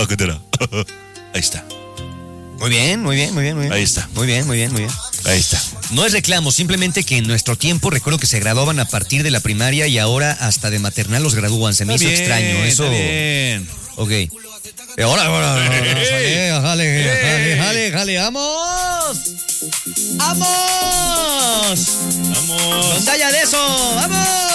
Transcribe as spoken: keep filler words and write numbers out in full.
paquetera. Ahí está. Muy bien, muy bien, muy bien, muy bien. Ahí está. Muy bien, muy bien, muy bien. Ahí está. No es reclamo, simplemente que en nuestro tiempo recuerdo que se graduaban a partir de la primaria y ahora hasta de maternal los gradúan. Se me Está hizo bien, extraño eso. Está bien. Ok. Eh, Ahora, ahora, ahora, ahora, jale, jale, jale, jale, jale, ¡vamos! ¡Vamos! Vamos. ¡Donde haya de eso! ¡Vamos!